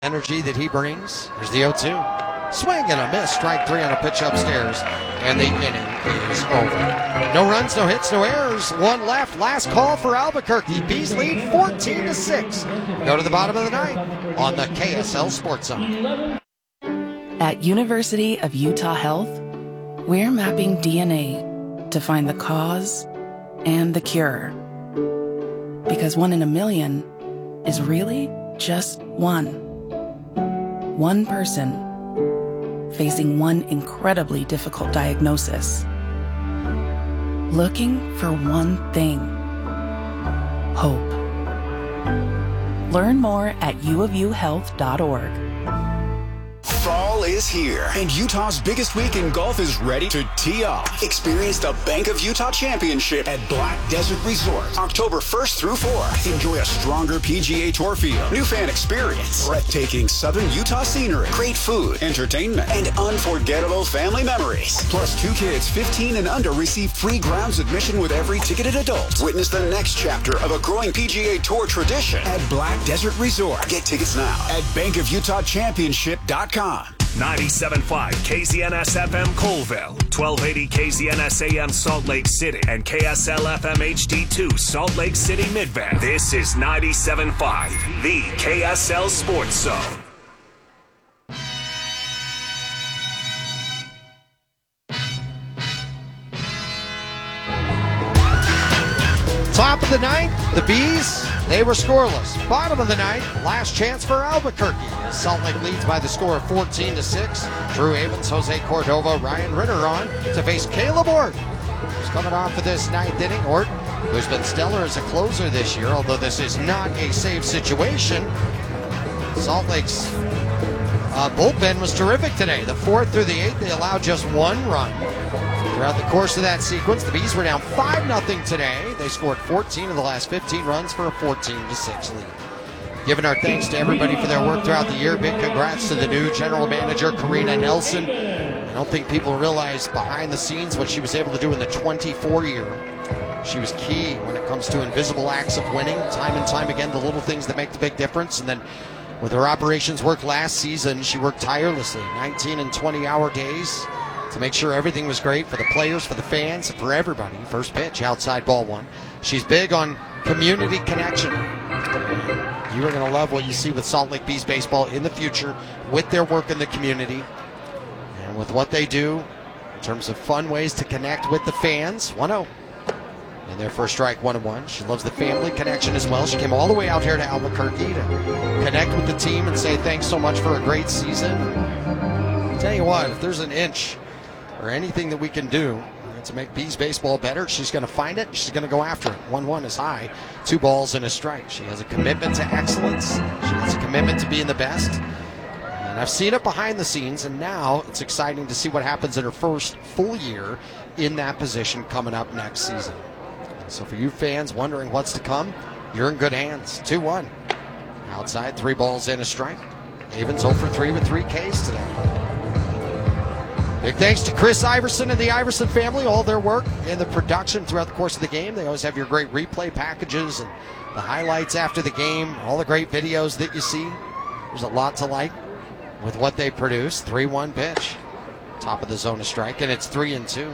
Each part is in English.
energy that he brings. Here's the 0-2. Swing and a miss. Strike three on a pitch upstairs. And the inning is over. No runs, no hits, no errors. One left. Last call for Albuquerque. Bees lead 14-6. Go to the bottom of the ninth on the KSL Sports Zone. At University of Utah Health, we're mapping DNA to find the cause and the cure. Because 1 in a million is really just one. One person facing one incredibly difficult diagnosis. Looking for one thing: hope. Learn more at uofuhealth.org. Fall is here, and Utah's biggest week in golf is ready to tee off. Experience the Bank of Utah Championship at Black Desert Resort, October 1st through 4th. Enjoy a stronger PGA Tour field, new fan experience, breathtaking southern Utah scenery, great food, entertainment, and unforgettable family memories. Plus, 2 kids 15 and under receive free grounds admission with every ticketed adult. Witness the next chapter of a growing PGA Tour tradition at Black Desert Resort. Get tickets now at bankofutahchampionship.com. 97.5 KZNS FM Colville, 1280 KZNS AM Salt Lake City, and KSL FM HD2 Salt Lake City Midvale. This is 97.5, the KSL Sports Zone. Top of the ninth, the Bees, they were scoreless. Bottom of the ninth, last chance for Albuquerque. Salt Lake leads by the score of 14-6. Drew Avens, Jose Cordova, Ryan Ritter on to face Caleb Orton, who's coming off of this ninth inning. Orton, who's been stellar as a closer this year, although this is not a save situation. Salt Lake's bullpen was terrific today. The 4th through the 8th, they allowed just 1 run. Throughout the course of that sequence, the Bees were down 5-0 today. They scored 14 of the last 15 runs for a 14-6 lead. Giving our thanks to everybody for their work throughout the year. Big congrats to the new general manager, Karina Nelson. I don't think people realize behind the scenes what she was able to do in the 24 year. She was key when it comes to invisible acts of winning. Time and time again, the little things that make the big difference. And then with her operations work last season, she worked tirelessly, 19 and 20-hour days, to make sure everything was great for the players, for the fans, and for everybody. First pitch, outside ball 1. She's big on community connection. You are going to love what you see with Salt Lake Bees baseball in the future with their work in the community and with what they do in terms of fun ways to connect with the fans. 1-0. And their first strike, 1-1. She loves the family connection as well. She came all the way out here to Albuquerque to connect with the team and say thanks so much for a great season. I'll tell you what, if there's an inch or anything that we can do to make Bees baseball better, she's going to find it. She's going to go after it. 1-1 is high. 2 balls and a strike. She has a commitment to excellence. She has a commitment to being the best. And I've seen it behind the scenes, and now it's exciting to see what happens in her first full year in that position coming up next season. So for you fans wondering what's to come, you're in good hands. 2-1. Outside, 3 balls and a strike. Avens 0 for 3 with 3 Ks today. Big thanks to Chris Iverson and the Iverson family, all their work in the production throughout the course of the game. They always have your great replay packages and the highlights after the game, all the great videos that you see. There's a lot to like with what they produce. 3-1 pitch. Top of the zone of strike, and it's 3-2.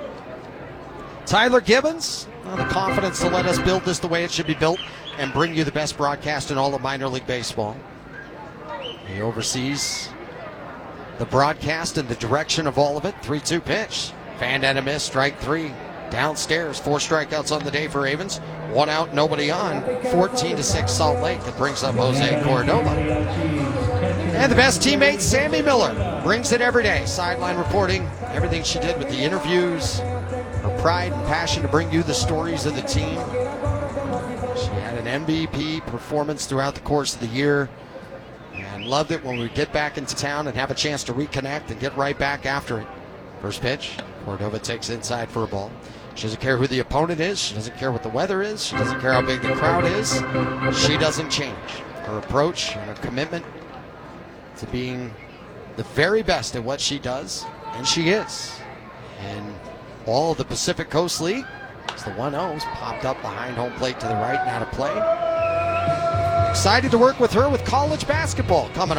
Tyler Gibbons, the confidence to let us build this the way it should be built and bring you the best broadcast in all of minor league baseball. He oversees the broadcast and the direction of all of it. 3-2 pitch. Fanned and a miss, strike 3. Downstairs, 4 strikeouts on the day for Avens. 1 out, nobody on. 14-6 Salt Lake. That brings up Jose Cordova. And the best teammate, Sammy Miller, brings it every day. Sideline reporting, everything she did with the interviews, her pride and passion to bring you the stories of the team. She had an MVP performance throughout the course of the year. And loved it when we get back into town and have a chance to reconnect and get right back after it. First pitch, Cordova takes inside for a ball. She doesn't care who the opponent is. She doesn't care what the weather is. She doesn't care how big the crowd is. She doesn't change. Her approach and her commitment to being the very best at what she does, and she is. And all of the Pacific Coast League, as the 1-0's popped up behind home plate to the right, now to play. Excited to work with her with college basketball coming up.